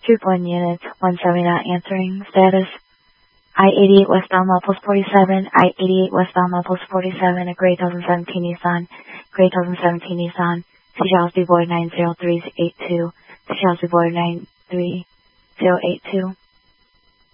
Troop 1 units, 170 not answering. Status. I-88 westbound Milepost 47, I-88 westbound Milepost 47, a gray 2017 Nissan, gray 2017 Nissan, Seattle B-Boy 90382, Seattle B-Boy 93082.